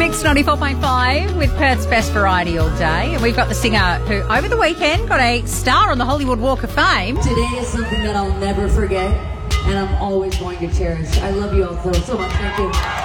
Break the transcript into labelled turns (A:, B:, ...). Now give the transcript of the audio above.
A: Mix 94.5 with Perth's best variety all day. And we've got the singer who, over the weekend, got a star on the Hollywood Walk of Fame.
B: Today is something that I'll never forget, and I'm always going to cherish. I love you all so much. Thank you.